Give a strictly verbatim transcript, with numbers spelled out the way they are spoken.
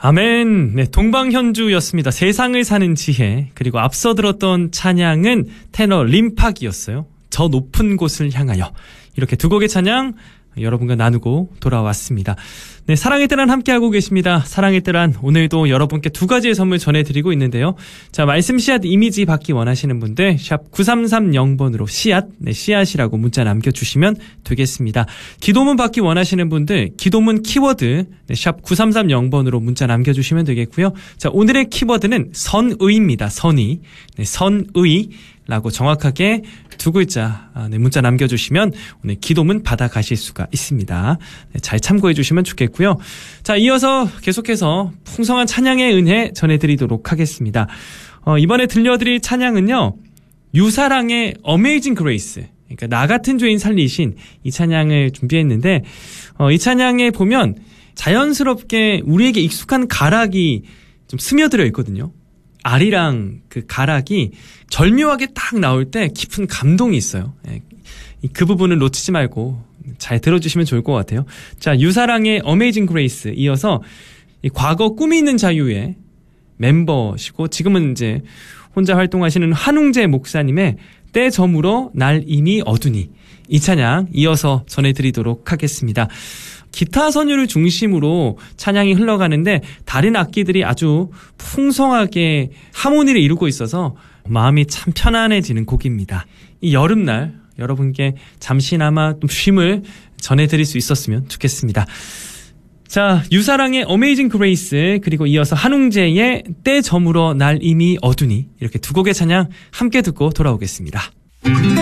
아멘. 네, 동방현주였습니다. 세상을 사는 지혜. 그리고 앞서 들었던 찬양은 테너 림팍이었어요. 저 높은 곳을 향하여. 이렇게 두 곡의 찬양 여러분과 나누고 돌아왔습니다. 네, 사랑의 때란 함께하고 계십니다. 사랑의 때란 오늘도 여러분께 두 가지의 선물 전해드리고 있는데요. 자, 말씀 씨앗 이미지 받기 원하시는 분들 샵 구삼삼영 번으로 씨앗, 네, 씨앗이라고 문자 남겨주시면 되겠습니다. 기도문 받기 원하시는 분들 기도문 키워드 네, 샵 구삼삼영 번으로 문자 남겨주시면 되겠고요. 자, 오늘의 키워드는 선의입니다. 선의. 네, 선의. 라고 정확하게 두 글자 네, 문자 남겨주시면 오늘 기도문 받아가실 수가 있습니다. 네, 잘 참고해 주시면 좋겠고요. 자, 이어서 계속해서 풍성한 찬양의 은혜 전해드리도록 하겠습니다. 어, 이번에 들려드릴 찬양은요, 유사랑의 Amazing Grace, 그러니까 나 같은 죄인 살리신 이 찬양을 준비했는데, 어, 이 찬양에 보면 자연스럽게 우리에게 익숙한 가락이 좀 스며들어 있거든요. 알이랑 그 가락이 절묘하게 딱 나올 때 깊은 감동이 있어요. 그 부분을 놓치지 말고 잘 들어주시면 좋을 것 같아요. 자, 유사랑의 Amazing Grace 이어서 이 과거 꿈이 있는 자유의 멤버시고 지금은 이제 혼자 활동하시는 한웅재 목사님의 때 저물어 날 이미 어두니, 이 찬양 이어서 전해드리도록 하겠습니다. 기타 선율을 중심으로 찬양이 흘러가는데 다른 악기들이 아주 풍성하게 하모니를 이루고 있어서 마음이 참 편안해지는 곡입니다. 이 여름날 여러분께 잠시나마 좀 쉼을 전해드릴 수 있었으면 좋겠습니다. 자, 유사랑의 Amazing Grace 그리고 이어서 한웅재의 때 저물어 날 이미 어두니, 이렇게 두 곡의 찬양 함께 듣고 돌아오겠습니다.